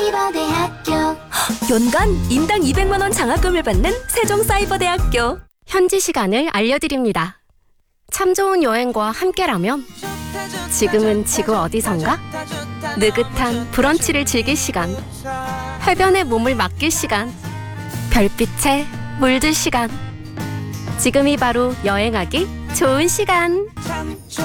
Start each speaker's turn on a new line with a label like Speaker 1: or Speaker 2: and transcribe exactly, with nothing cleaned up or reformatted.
Speaker 1: 세종사이버대학교.
Speaker 2: 연간 인당 이백만 원 장학금을 받는 세종사이버대학교.
Speaker 3: 현지 시간을 알려드립니다. 참 좋은 여행과 함께라면 지금은 지구 어디선가? 느긋한 브런치를 즐길 시간, 해변에 몸을 맡길 시간, 별빛에 물들 시간. 지금이 바로 여행하기 좋은 시간.